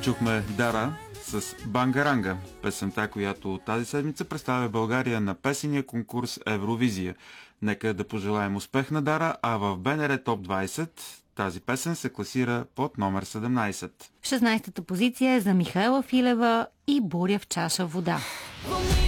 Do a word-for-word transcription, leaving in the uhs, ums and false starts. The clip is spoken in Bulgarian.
Чухме Дара с Бангаранга, песента, която тази седмица представя България на песения конкурс Евровизия. Нека да пожелаем успех на Дара, а в БНР Топ двайсет тази песен се класира под номер седемнайсет. шестнайсета позиция е за Михаела Филева и Буря в чаша вода.